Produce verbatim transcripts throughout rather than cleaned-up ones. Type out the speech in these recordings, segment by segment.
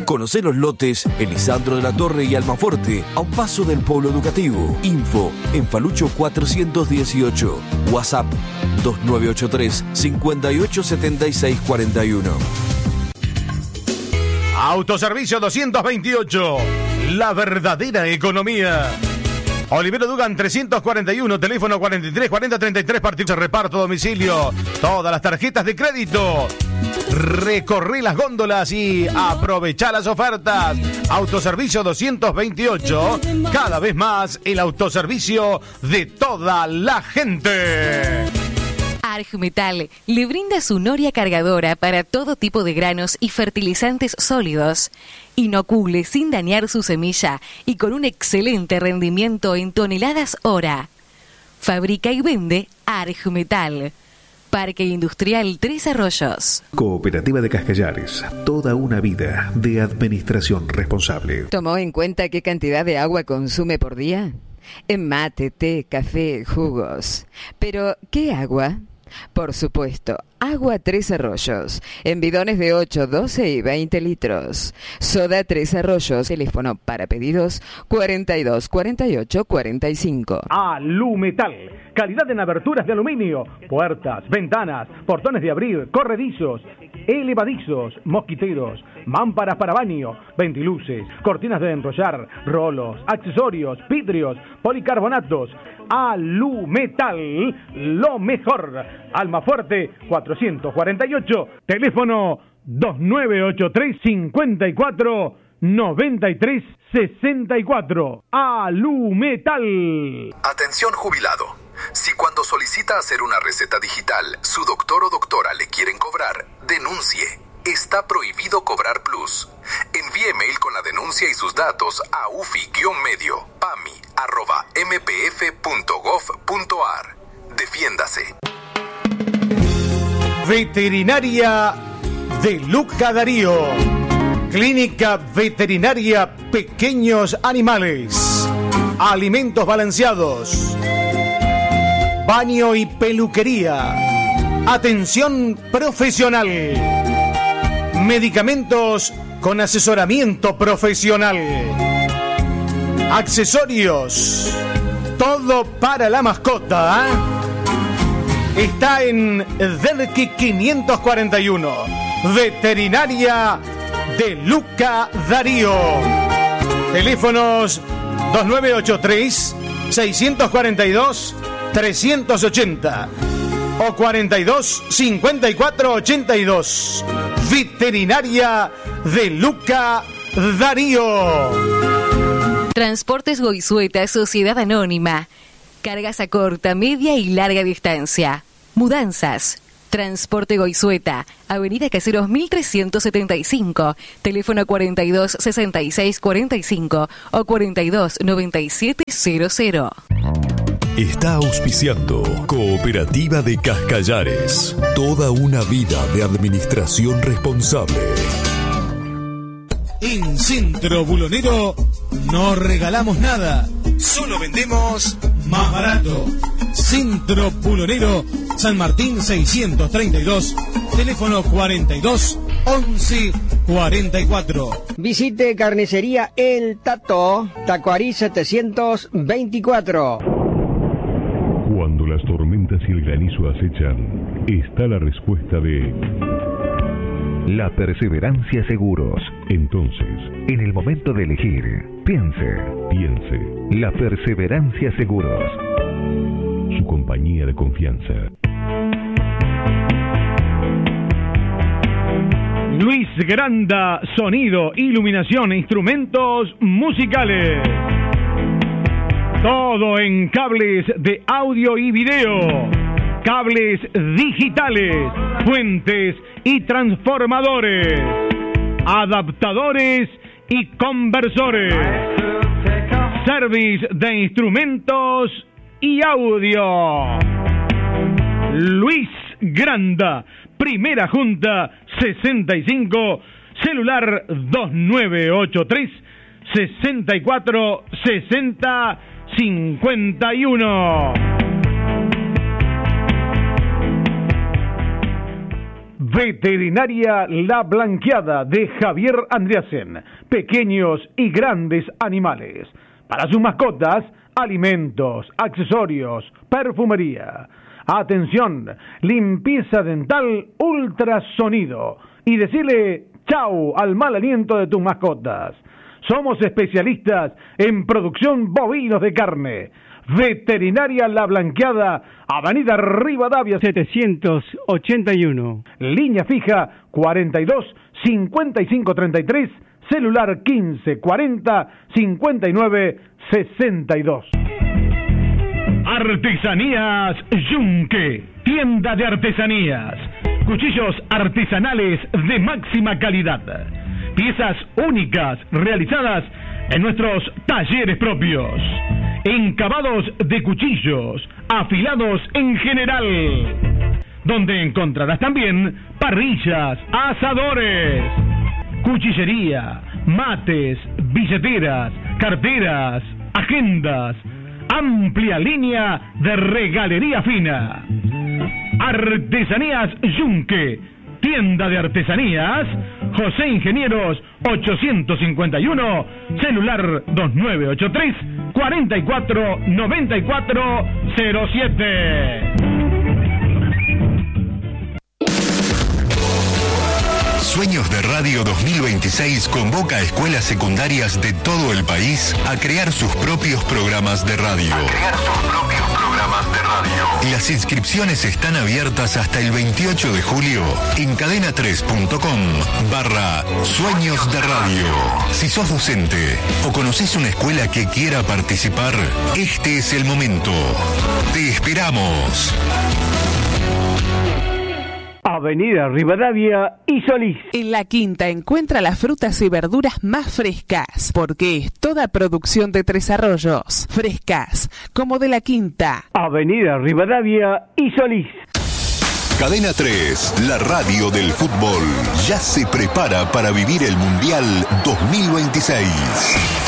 Conocé los lotes en Lisandro de la Torre y Almafuerte, a un paso del Polo Educativo. Info en Falucho cuatrocientos dieciocho. WhatsApp dos nueve ocho tres, cinco ocho siete seis cuatro uno. Autoservicio doscientos veintiocho. La verdadera economía. Olivero Dugan trescientos cuarenta y uno, teléfono cuarenta y tres cuarenta treinta y tres, partido de reparto a domicilio. Todas las tarjetas de crédito. Recorrí las góndolas y aprovechá las ofertas. Autoservicio doscientos veintiocho, cada vez más el autoservicio de toda la gente. Argmetal le brinda su noria cargadora para todo tipo de granos y fertilizantes sólidos. Inocule sin dañar su semilla y con un excelente rendimiento en toneladas hora. Fabrica y vende Argmetal. Parque Industrial Tres Arroyos. Cooperativa de Cascallares. Toda una vida de administración responsable. ¿Tomó en cuenta qué cantidad de agua consume por día? En mate, té, café, jugos. Pero, ¿qué agua? Por supuesto, agua Tres Arroyos, en bidones de ocho, doce y veinte litros. Soda Tres Arroyos, teléfono para pedidos cuarenta y dos cuarenta y ocho cuarenta y cinco. Alumetal, calidad en aberturas de aluminio, puertas, ventanas, portones de abrir, corredizos, elevadizos, mosquiteros, mámparas para baño, ventiluces, cortinas de enrollar, rolos, accesorios, vidrios, policarbonatos. Alumetal, lo mejor. Almafuerte cuatrocientos cuarenta y ocho, teléfono dos nueve ocho tres, cinco cuatro, nueve tres seis cuatro. Alumetal. Atención jubilado. Si cuando solicita hacer una receta digital, su doctor o doctora le quieren cobrar, denuncie. Está prohibido cobrar plus. Envíe mail con la denuncia y sus datos a ufi-medio, pami, arroba, mpf punto gov punto ar. Defiéndase. Veterinaria de Luca Darío. Clínica Veterinaria Pequeños Animales. Alimentos balanceados. Baño y peluquería. Atención profesional. Medicamentos con asesoramiento profesional. Accesorios. Todo para la mascota. ¿eh? Está en Derqui quinientos cuarenta y uno. Veterinaria de Luca Darío. Teléfonos dos nueve ocho tres, seis cuatro dos, tres ocho cero o cuarenta y dos, cincuenta y cuatro, ochenta y dos. Veterinaria de Luca Darío. Transportes Goizueta, Sociedad Anónima. Cargas a corta, media y larga distancia. Mudanzas. Transporte Goizueta, Avenida Caseros mil trescientos setenta y cinco, teléfono cuarenta y dos, sesenta y seis, cuarenta y cinco o cuarenta y dos, noventa y siete cero cero. Está auspiciando Cooperativa de Cascallares. Toda una vida de administración responsable. En Centro Bulonero no regalamos nada, solo vendemos más barato. Centro Bulonero, San Martín seiscientos treinta y dos, teléfono cuarenta y dos, once, cuarenta y cuatro. Visite Carnicería El Tato, Tacuarí setecientos veinticuatro. Cuando las tormentas y el granizo acechan, está la respuesta de La Perseverancia Seguros. Entonces, en el momento de elegir, piense. Piense. La Perseverancia Seguros. Su compañía de confianza. Luis Granda, sonido, iluminación e instrumentos musicales. Todo en cables de audio y video, cables digitales, fuentes y transformadores, adaptadores y conversores, service de instrumentos y audio. Luis Granda, Primera Junta sesenta y cinco, celular dos nueve ocho tres, sesenta y cuatro, sesenta, cincuenta y uno. Veterinaria La Blanqueada de Javier Andreasen. Pequeños y grandes animales. Para sus mascotas, alimentos, accesorios, perfumería. Atención, limpieza dental, ultrasonido. Y decirle chau al mal aliento de tus mascotas. Somos especialistas en producción bovinos de carne. Veterinaria La Blanqueada, Avenida Rivadavia setecientos ochenta y uno. Línea fija cuarenta y dos cincuenta y cinco treinta y tres, celular quince cuarenta cincuenta y nueve sesenta y dos. Artesanías Yunque, tienda de artesanías. Cuchillos artesanales de máxima calidad. Piezas únicas realizadas en nuestros talleres propios. Encabados de cuchillos, afilados en general. Donde encontrarás también parrillas, asadores, cuchillería, mates, billeteras, carteras, agendas. Amplia línea de regalería fina. Artesanías Yunque, tienda de artesanías, José Ingenieros ochocientos cincuenta y uno, celular dos nueve ocho tres, cuarenta y cuatro noventa y cuatro cero siete. Sueños de Radio dos mil veintiséis convoca a escuelas secundarias de todo el país a crear sus propios programas de radio. A crear sus propios programas de radio. Las inscripciones están abiertas hasta el veintiocho de julio en cadena tres punto com barra Sueños de Radio. Si sos docente o conocés una escuela que quiera participar, este es el momento. Te esperamos. Avenida Rivadavia y Solís. En La Quinta encuentra las frutas y verduras más frescas, porque es toda producción de Tres Arroyos. Frescas, como de La Quinta. Avenida Rivadavia y Solís. Cadena tres, la radio del fútbol, ya se prepara para vivir el Mundial dos mil veintiséis.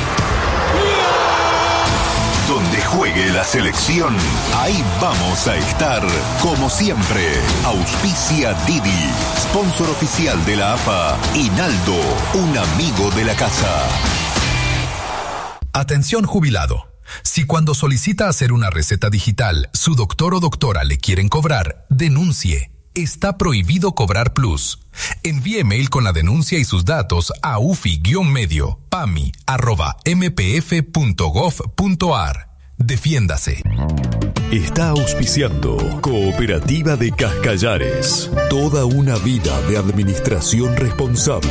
Donde juegue la selección, ahí vamos a estar, como siempre. Auspicia Didi, sponsor oficial de la A F A, y Naldo, un amigo de la casa. Atención jubilado. Si cuando solicita hacer una receta digital, su doctor o doctora le quieren cobrar, denuncie. Está prohibido cobrar plus. Envíe mail con la denuncia y sus datos a ufi-medio pami arroba mpf punto gov punto ar. Defiéndase. Está auspiciando Cooperativa de Cascallares. Toda una vida de administración responsable.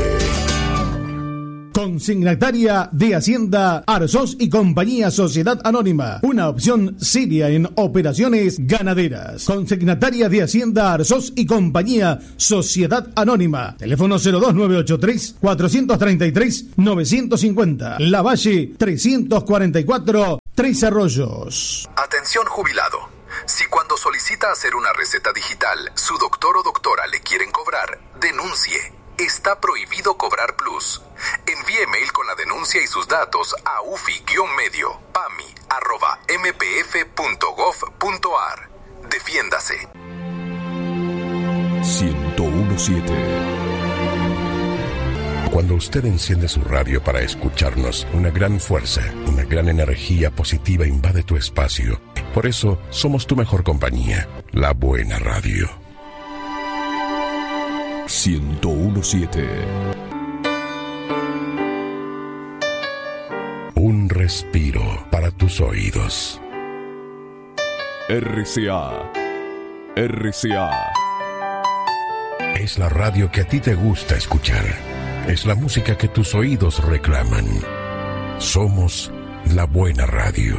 Consignataria de Hacienda Arzós y Compañía Sociedad Anónima, una opción seria en operaciones ganaderas. Consignataria de Hacienda Arzós y Compañía Sociedad Anónima, teléfono cero dos nueve ocho tres, cuatro tres tres, nueve cinco cero, La Valle trescientos cuarenta y cuatro, Tres Arroyos. Atención jubilado. Si cuando solicita hacer una receta digital, su doctor o doctora le quieren cobrar, denuncie. Está prohibido cobrar plus. Envíe mail con la denuncia y sus datos a ufi-medio pami arroba mpf punto gov punto ar. Defiéndase. ciento uno punto siete. Cuando usted enciende su radio para escucharnos, una gran fuerza, una gran energía positiva invade tu espacio. Por eso, somos tu mejor compañía, la buena radio. ciento uno punto siete. Un respiro para tus oídos. R C A. R C A. Es la radio que a ti te gusta escuchar. Es la música que tus oídos reclaman. Somos la buena radio.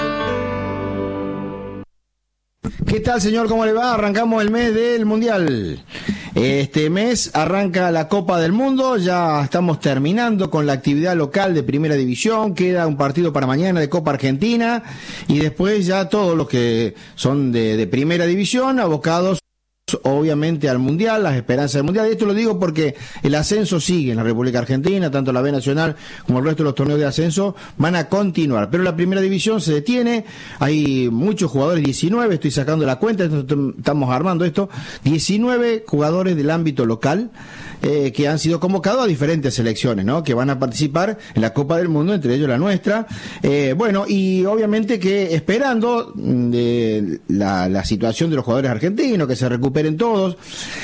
¿Qué tal, señor? ¿Cómo le va? Arrancamos el mes del Mundial. Este mes arranca la Copa del Mundo, ya estamos terminando con la actividad local de Primera División, queda un partido para mañana de Copa Argentina y después ya todos los que son de, de Primera División abocados obviamente al Mundial, las esperanzas del Mundial. Y esto lo digo porque el ascenso sigue en la República Argentina, tanto la B Nacional como el resto de los torneos de ascenso van a continuar. Pero la primera división se detiene, hay muchos jugadores, diecinueve, estoy sacando la cuenta, estamos armando esto, diecinueve jugadores del ámbito local eh, que han sido convocados a diferentes selecciones, ¿no? Que van a participar en la Copa del Mundo, entre ellos la nuestra. Eh, bueno, y obviamente que esperando de la, la situación de los jugadores argentinos, que se recuperen todos.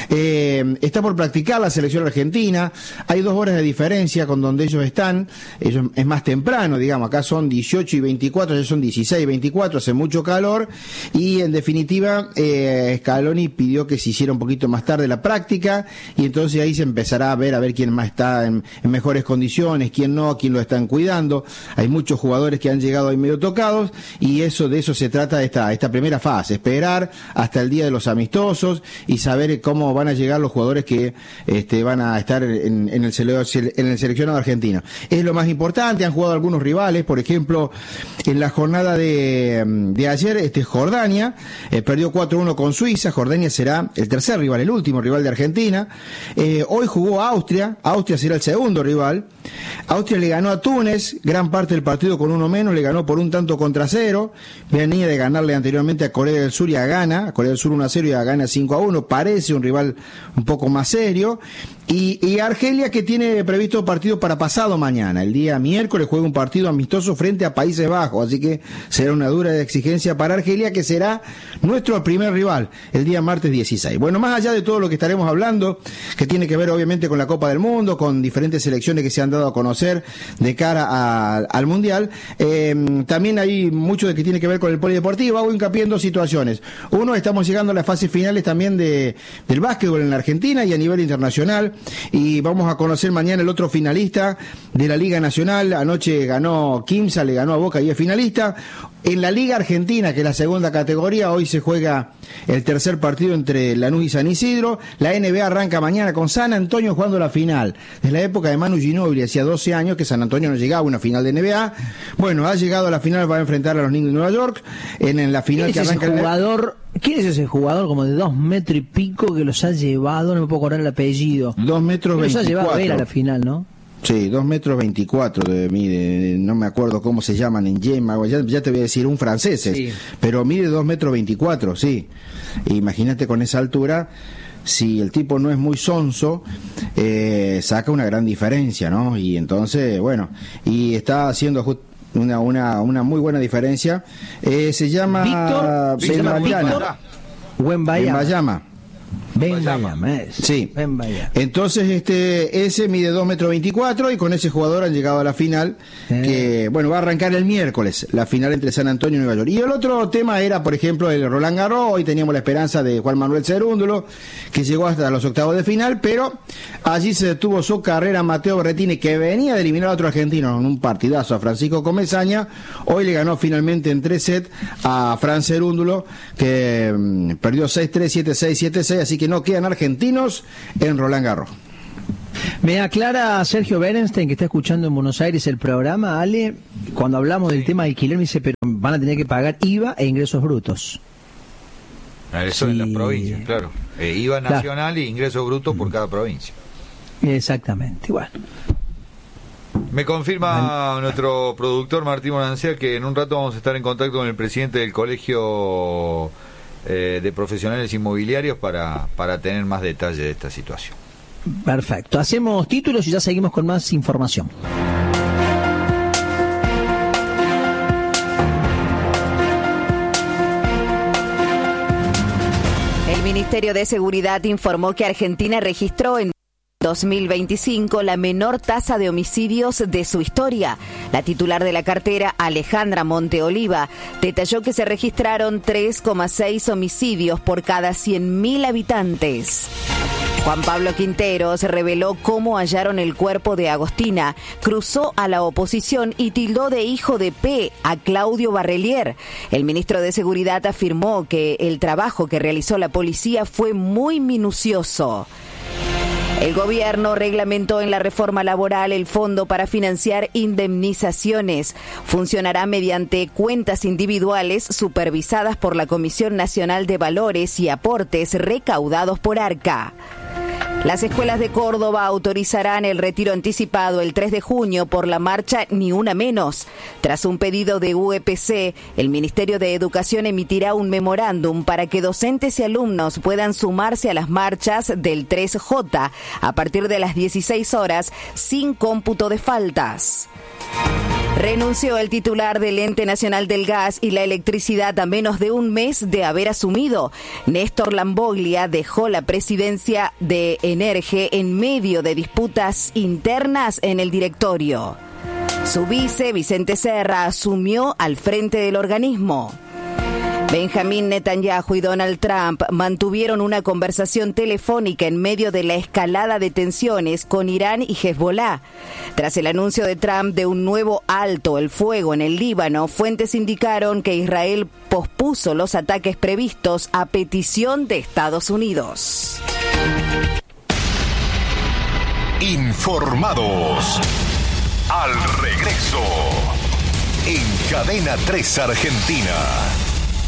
Eh, está por practicar la selección argentina. Hay dos horas de diferencia con donde ellos están. Ellos es más temprano, digamos. Acá son dieciocho y veinticuatro, ellos son dieciséis y veinticuatro, hace mucho calor. Y en definitiva, eh, Scaloni pidió que se hiciera un poquito más tarde la práctica. Y entonces ahí se empezará a ver a ver quién más está en, en mejores condiciones, quién no, quién lo están cuidando. Hay muchos jugadores que han llegado ahí medio tocados. Y eso de eso se trata esta, esta primera fase. Esperar hasta el día de los amistosos y saber cómo van a llegar los jugadores que este, van a estar en, en, el, en el seleccionado argentino. Es lo más importante, han jugado algunos rivales, por ejemplo, en la jornada de, de ayer, este Jordania, eh, perdió cuatro a uno con Suiza. Jordania será el tercer rival, el último rival de Argentina. Eh, hoy jugó Austria, Austria será el segundo rival. Austria le ganó a Túnez, gran parte del partido con uno menos, le ganó por un tanto contra cero, venía de ganarle anteriormente a Corea del Sur y a Ghana, a Corea del Sur uno a cero y a Ghana cinco a uno, parece un rival un poco más serio. Y, y Argelia, que tiene previsto partido para pasado mañana, el día miércoles juega un partido amistoso frente a Países Bajos, así que será una dura exigencia para Argelia, que será nuestro primer rival el día martes dieciséis. Bueno, más allá de todo lo que estaremos hablando, que tiene que ver obviamente con la Copa del Mundo, con diferentes selecciones que se han dado a conocer de cara a, al Mundial, eh, también hay mucho de que tiene que ver con el polideportivo. Hago hincapié en dos situaciones. Uno, estamos llegando a las fases finales también de, del básquetbol en la Argentina y a nivel internacional. Y vamos a conocer mañana el otro finalista de la Liga Nacional. Anoche ganó Quimsa, le ganó a Boca y es finalista. En la Liga Argentina, que es la segunda categoría, hoy se juega el tercer partido entre Lanús y San Isidro. La N B A arranca mañana con San Antonio jugando la final. Desde la época de Manu Ginóbili, hacía doce años que San Antonio no llegaba a una final de N B A. Bueno, ha llegado a la final, va a enfrentar a los Knicks de Nueva York. En, en la final que arranca el jugador. ¿Quién es ese jugador como de dos metros y pico que los ha llevado? No me puedo acordar el apellido. Dos metros veinticuatro. Los ha llevado a ver a la final, ¿no? Sí, dos metros veinticuatro de mide, no me acuerdo cómo se llaman en Yema, ya, ya te voy a decir un francés, sí. Pero mide dos metros veinticuatro, sí. Imagínate con esa altura, si el tipo no es muy sonso, eh, saca una gran diferencia, ¿no? Y entonces, bueno, y está haciendo just una, una, una muy buena diferencia. Eh, se llama Víctor, se llama Víctor Wembanyama. Wembanyama, sí. Entonces, este, ese mide dos metros veinticuatro y con ese jugador han llegado a la final, eh. que, bueno, va a arrancar el miércoles, la final entre San Antonio y Nueva York. Y el otro tema era, por ejemplo, el Roland Garros. Hoy teníamos la esperanza de Juan Manuel Cerúndulo, que llegó hasta los octavos de final, pero allí se detuvo su carrera Mateo Berrettini, que venía de eliminar a otro argentino en un partidazo, a Francisco Comesaña. Hoy le ganó finalmente en tres sets a Fran Cerúndulo, que mmm, perdió seis tres, siete seis, siete seis, así que no quedan argentinos en Roland Garros. Me aclara Sergio Berenstein, que está escuchando en Buenos Aires el programa, Ale, cuando hablamos del tema de alquiler, me dice, pero van a tener que pagar I V A e ingresos brutos. Eso sí. En las provincias, claro. Eh, I V A nacional claro. Y ingresos brutos por cada provincia. Exactamente, igual. Me confirma Al... nuestro productor Martín Monancia que en un rato vamos a estar en contacto con el presidente del Colegio eh, de Profesionales Inmobiliarios para, para tener más detalle de esta situación. Perfecto. Hacemos títulos y ya seguimos con más información. El Ministerio de Seguridad informó que Argentina registró en dos mil veinticinco la menor tasa de homicidios de su historia. La titular de la cartera, Alejandra Monteoliva, detalló que se registraron tres coma seis homicidios por cada cien mil habitantes. Juan Pablo Quinteros reveló cómo hallaron el cuerpo de Agostina, cruzó a la oposición y tildó de hijo de P a Claudio Barrelier. El ministro de Seguridad afirmó que el trabajo que realizó la policía fue muy minucioso. El gobierno reglamentó en la reforma laboral el fondo para financiar indemnizaciones. Funcionará mediante cuentas individuales supervisadas por la Comisión Nacional de Valores y Aportes recaudados por ARCA. Las escuelas de Córdoba autorizarán el retiro anticipado el tres de junio por la marcha Ni Una Menos. Tras un pedido de U E P C, el Ministerio de Educación emitirá un memorándum para que docentes y alumnos puedan sumarse a las marchas del tres J a partir de las dieciséis horas sin cómputo de faltas. Renunció el titular del Ente Nacional del Gas y la Electricidad a menos de un mes de haber asumido. Néstor Lamboglia dejó la presidencia de Energe en medio de disputas internas en el directorio. Su vice, Vicente Serra, asumió al frente del organismo. Benjamín Netanyahu y Donald Trump mantuvieron una conversación telefónica en medio de la escalada de tensiones con Irán y Hezbollah. Tras el anuncio de Trump de un nuevo alto el fuego en el Líbano, fuentes indicaron que Israel pospuso los ataques previstos a petición de Estados Unidos. Informados. Al regreso. En Cadena tres Argentina.